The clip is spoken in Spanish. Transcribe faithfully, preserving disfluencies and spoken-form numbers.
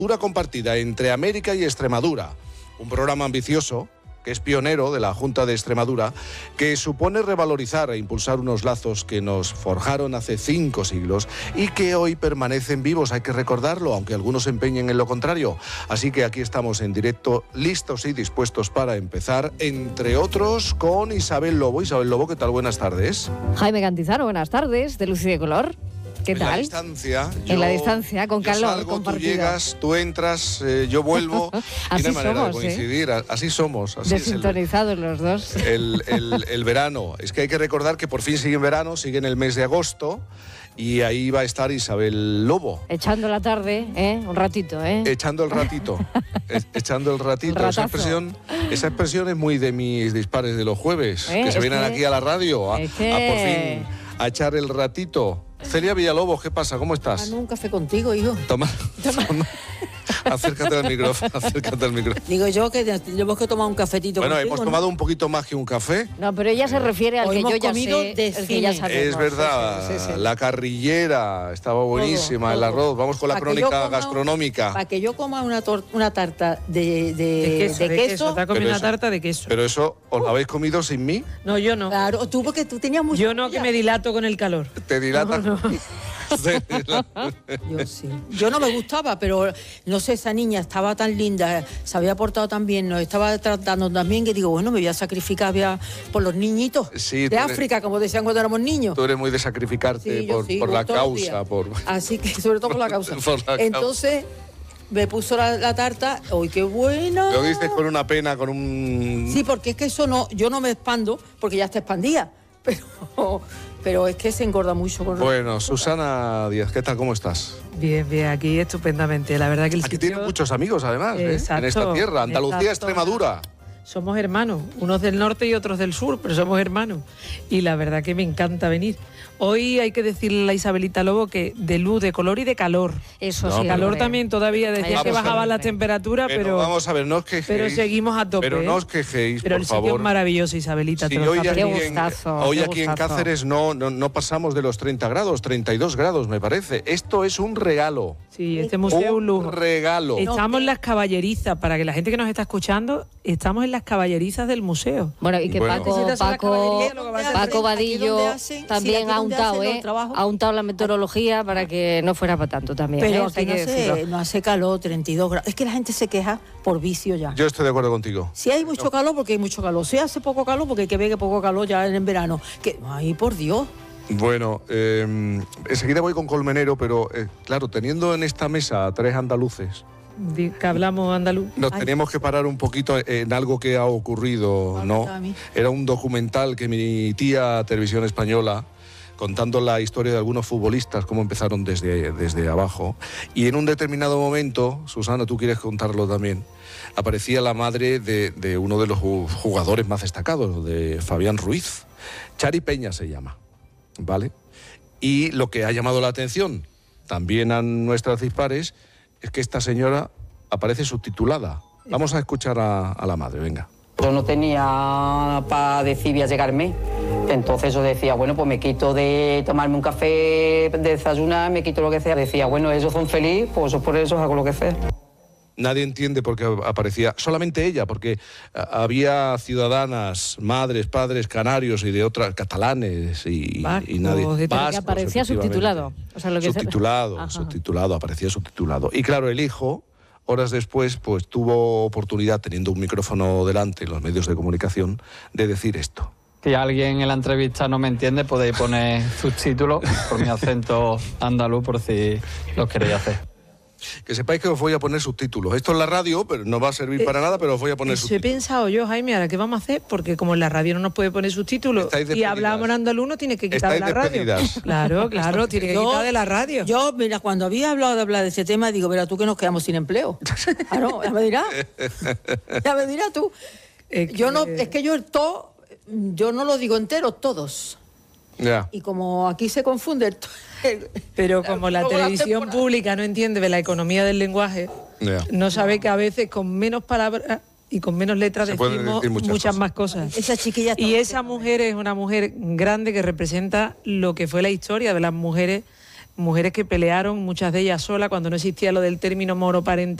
compartida entre América y Extremadura, un programa ambicioso que es pionero de la Junta de Extremadura, que supone revalorizar e impulsar unos lazos que nos forjaron hace cinco siglos y que hoy permanecen vivos, hay que recordarlo, aunque algunos se empeñen en lo contrario. Así que aquí estamos en directo, listos y dispuestos para empezar, entre otros con Isabel Lobo. Isabel Lobo, ¿qué tal? Buenas tardes. Jaime Cantizano, buenas tardes, de Luz y de Color. ¿Qué tal? En la distancia. En la distancia, con calor. Yo salgo, tú llegas, tú entras, eh, yo vuelvo. Así y no hay manera somos, de coincidir. ¿eh? Así somos. Así Desintonizados es el, los dos. El, el, el verano. Es que hay que recordar que por fin sigue en verano, sigue en el mes de agosto. Y ahí va a estar Isabel Lobo. Echando la tarde, ¿eh? Un ratito, ¿eh? Echando el ratito. e echando el ratito. El esa expresión, esa expresión es muy de mis dispares de los jueves. ¿Eh? Que se es vienen que, aquí a la radio a, es que... a por fin a echar el ratito. Celia Villalobos, ¿qué pasa? ¿Cómo estás? Tomando un café contigo, hijo. Toma. Toma. Acércate al micrófono, acércate al micrófono. Digo yo que tenemos que tomar un cafetito Bueno, contigo, hemos tomado ¿no? un poquito más que un café. No, pero ella se refiere al Hoy que yo ya comido sé, de el que ya sabemos. Es verdad, sí, sí, sí. La carrillera estaba buenísima, todo, el todo. arroz. Vamos con la Pa' que crónica yo coma- gastronómica. Para que yo coma una, tor- una tarta de, de, De queso, de de queso. queso. Te ha comido Pero una eso- tarta de queso. Pero eso, ¿os lo habéis comido sin mí? No, yo no. Claro, tú porque tú tenías mucho. Yo no, que me dilato con el calor. Te dilata. No, no. Yo sí. Yo no me gustaba, pero no sé, esa niña estaba tan linda, se había portado tan bien, nos estaba tratando tan bien que digo, bueno, me voy a sacrificar voy a- por los niñitos Sí, de tú eres- África, como decían cuando éramos niños. Tú eres muy de sacrificarte Sí, yo por, sí, por voy la todos los causa. días. Por... Así que, sobre todo por la causa. Por la causa. Entonces, me puso la, la tarta, ¡uy, qué buena! Lo dices con una pena, con un... Sí, porque es que eso no, yo no me expando, porque ya está expandida, pero, pero es que se engorda mucho. Con Bueno, Susana Díaz, ¿qué tal? ¿Cómo estás? Bien, bien, aquí estupendamente. La verdad que el Aquí sitio... tienes muchos amigos, además, ¿eh? Exacto, en esta tierra. Andalucía, exacto. Extremadura. Somos hermanos, unos del norte y otros del sur, pero somos hermanos. Y la verdad que me encanta venir. Hoy hay que decirle a la Isabelita Lobo que de luz, de color y de calor. Eso No, sí. Calor hombre. también todavía, decía Vamos que a ver. bajaban las temperaturas, Pero, pero, vamos a ver, no os quejéis. pero seguimos a tope. Pero no ¿eh? os quejéis, Pero por el sitio favor. es maravilloso, Isabelita. Sí, te lo hoy está aquí, Qué en, perdiendo. gustazo, hoy qué aquí en gustazo. Cáceres no, no, no pasamos de los treinta grados, treinta y dos grados, me parece. Esto es un regalo. Sí, este museo es un Un lujo. regalo. Estamos en las caballerizas, para que la gente que nos está escuchando, estamos en las caballerizas del museo. Bueno, y que Bueno. Paco, Necesitas una Paco, caballería, lo que va a hacer. Paco Aquí Vadillo donde hacen- sí, también aquí ha donde untado, hacen los ¿eh? trabajos. Ha untado la meteorología para que no fuera para tanto también. Pero ¿eh? aquí Hay no que decirlo. hace, no hace calor, treinta y dos grados. Es que la gente se queja por vicio ya. Yo estoy de acuerdo contigo. Si hay mucho calor, porque hay mucho calor. Si hace poco calor, porque hay que ver que poco calor ya en el verano. Que, ay, por Dios. Bueno, eh, enseguida voy con Colmenero, pero eh, claro, teniendo en esta mesa a tres andaluces, Di- Que hablamos andaluz. nos Ay. teníamos que parar un poquito en algo que ha ocurrido, Me ha ¿no? gustado a mí. Era un documental que emitía Televisión Española contando la historia de algunos futbolistas, cómo empezaron desde, desde abajo. Y en un determinado momento, Susana, tú quieres contarlo también, aparecía la madre de, de uno de los ju- jugadores más destacados, de Fabián Ruiz. Chari Peña se llama, ¿vale? Y lo que ha llamado la atención también a nuestras dispares es que esta señora aparece subtitulada. Vamos a escuchar a, a la madre, venga. Yo no tenía para decir voy a llegarme. Entonces yo decía, bueno, pues me quito de tomarme un café, de desayunar, me quito lo que sea. Decía, bueno, ellos son felices, pues yo por eso hago lo que sea. Nadie entiende por qué aparecía, solamente ella, porque a- había ciudadanas, madres, padres canarios y de otras, catalanes y, Vascos, y nadie. de- Pero que Vascos, aparecía efectivamente. subtitulado. O sea, lo que se- subtitulado, Ajá. subtitulado, aparecía subtitulado. Y claro, el hijo, horas después, pues tuvo oportunidad, teniendo un micrófono delante en los medios de comunicación, de decir esto. Si alguien en la entrevista no me entiende, podéis poner subtítulos por mi acento andaluz, por si lo queréis hacer. Que sepáis que os voy a poner subtítulos. Esto es la radio, pero no va a servir para nada, pero os voy a poner Eso he subtítulos. pensado yo, Jaime, ¿ahora qué vamos a hacer? Porque como en la radio no nos puede poner subtítulos Estáis y despedidas. hablamos en andaluz, no tiene que quitar de Estáis la radio. despedidas. Claro, claro, tiene que Yo- quitar de la radio. Yo, mira, cuando había hablado de hablar de este tema, digo, verá tú que nos quedamos sin empleo. Ah, no, ya me dirás. Ya me dirás tú. Es Yo no, que- es que yo el to, yo no lo digo entero, todos. Ya. Y como aquí se confunde el to- el- Pero como la luego televisión temporada- pública no entiende de la economía del lenguaje, Ya. no sabe que a veces con menos palabras y con menos letras Se pueden decimos decir muchas muchas, cosas. más cosas. Esa chiquilla Y está- esa mujer es una mujer grande que representa lo que fue la historia de las mujeres mujeres que pelearon, muchas de ellas solas, cuando no existía lo del término monoparental.